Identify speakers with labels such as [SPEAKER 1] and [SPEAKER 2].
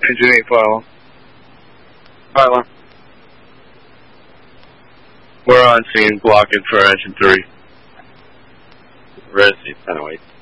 [SPEAKER 1] Engine 8, file 1.
[SPEAKER 2] File 1.
[SPEAKER 3] We're on scene, blocking for engine 3.
[SPEAKER 2] Red seat, 1008.